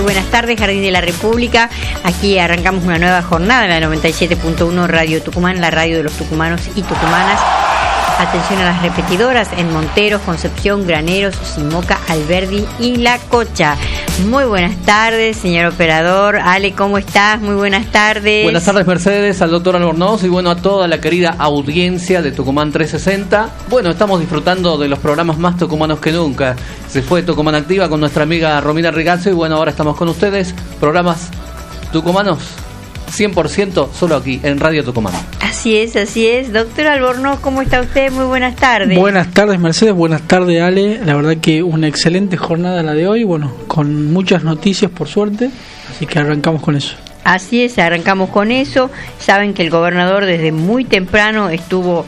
Muy buenas tardes, Jardín de la República. Aquí arrancamos una nueva jornada en la 97.1 Radio Tucumán, la radio de los tucumanos y tucumanas. Atención a las repetidoras en Monteros, Concepción, Graneros, Simoca, Alberdi y La Cocha. Muy buenas tardes, señor operador. Ale, ¿cómo estás? Muy buenas tardes. Buenas tardes, Mercedes, al doctor Albornoz y bueno, a toda la querida audiencia de Tucumán 360. Bueno, estamos disfrutando de los programas más tucumanos que nunca. Se fue Tucumán Activa con nuestra amiga Romina Rigazzo y bueno, ahora estamos con ustedes. Programas tucumanos 100% solo aquí en Radio Tucumán. Así es. Doctor Albornoz, ¿cómo está usted? Muy buenas tardes. Buenas tardes, Mercedes. Buenas tardes, Ale. La verdad que una excelente jornada la de hoy. Bueno, con muchas noticias, por suerte. Así que arrancamos con eso. Así es, arrancamos con eso. Saben que el gobernador desde muy temprano estuvo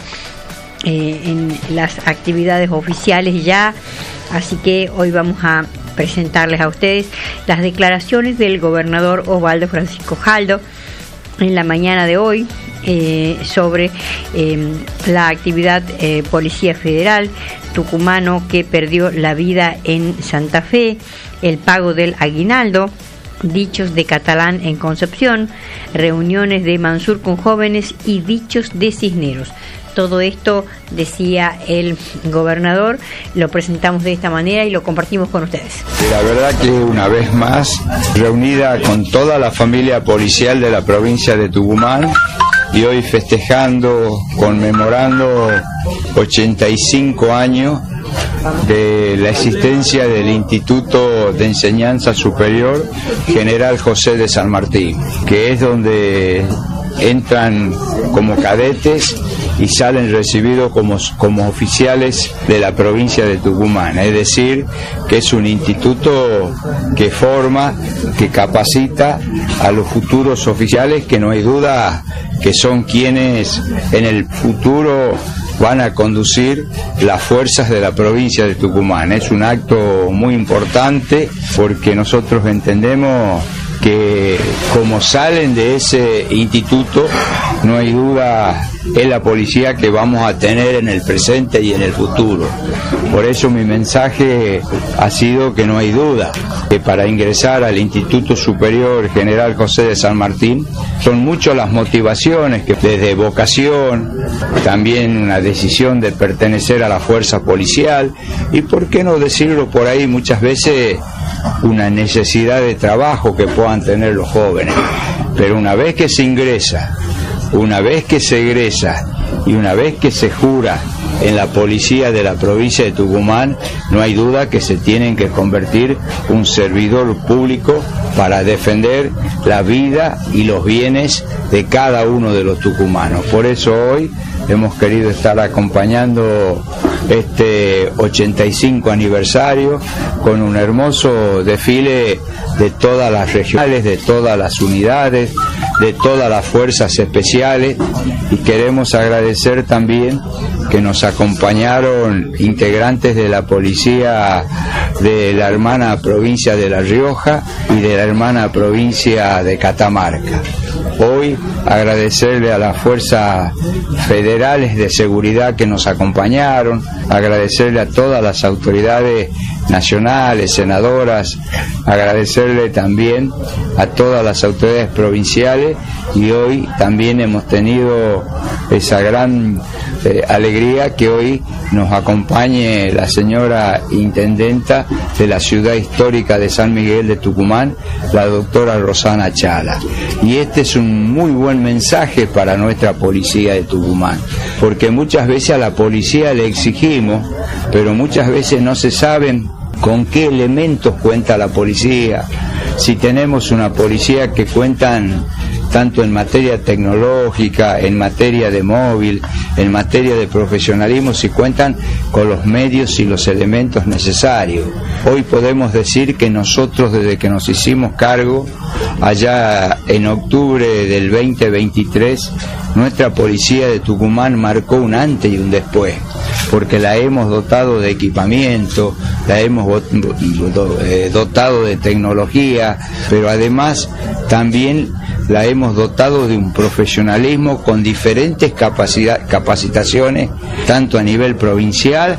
en las actividades oficiales ya. Así que hoy vamos a presentarles a ustedes las declaraciones del gobernador Osvaldo Francisco Jaldo en la mañana de hoy sobre la actividad Policía Federal tucumano que perdió la vida en Santa Fe, el pago del aguinaldo, dichos de Catalán en Concepción, reuniones de Mansur con jóvenes y dichos de Cisneros. Todo esto, decía el gobernador, lo presentamos de esta manera y lo compartimos con ustedes. La verdad que una vez más, reunida con toda la familia policial de la provincia de Tucumán y hoy festejando, conmemorando 85 años de la existencia del Instituto de Enseñanza Superior General José de San Martín, que es donde entran como cadetes y salen recibidos como oficiales de la provincia de Tucumán, es decir, que es un instituto que forma, que capacita a los futuros oficiales, que no hay duda que son quienes en el futuro van a conducir las fuerzas de la provincia de Tucumán. Es un acto muy importante porque nosotros entendemos que como salen de ese instituto, no hay duda, es la policía que vamos a tener en el presente y en el futuro. Por eso mi mensaje ha sido que no hay duda que para ingresar al Instituto Superior General José de San Martín son muchas las motivaciones, que desde vocación, también una decisión de pertenecer a la fuerza policial y, por qué no decirlo por ahí, muchas veces una necesidad de trabajo que puedan tener los jóvenes. Pero una vez que se ingresa, una vez que se egresa y una vez que se jura en la policía de la provincia de Tucumán, no hay duda que se tienen que convertir un servidor público para defender la vida y los bienes de cada uno de los tucumanos. Por eso hoy hemos querido estar acompañando este 85 aniversario con un hermoso desfile de todas las regionales, de todas las unidades, de todas las fuerzas especiales, y queremos agradecer también que nos acompañaron integrantes de la policía de la hermana provincia de La Rioja y de la hermana provincia de Catamarca. Hoy agradecerle a las fuerzas federales de seguridad que nos acompañaron, agradecerle a todas las autoridades nacionales, senadoras, agradecerle también a todas las autoridades provinciales, y hoy también hemos tenido esa gran alegría que hoy nos acompañe la señora intendenta de la ciudad histórica de San Miguel de Tucumán, la doctora Rosana Chala. Y este es un muy buen mensaje para nuestra policía de Tucumán, porque muchas veces a la policía le exigimos, pero muchas veces no se saben con qué elementos cuenta la policía. Si tenemos una policía que cuentan tanto en materia tecnológica, en materia de móvil, en materia de profesionalismo, si cuentan con los medios y los elementos necesarios. Hoy podemos decir que nosotros, desde que nos hicimos cargo, allá en octubre del 2023, nuestra policía de Tucumán marcó un antes y un después, porque la hemos dotado de equipamiento, la hemos dotado de tecnología, pero además también la hemos dotado de un profesionalismo con diferentes capacitaciones, tanto a nivel provincial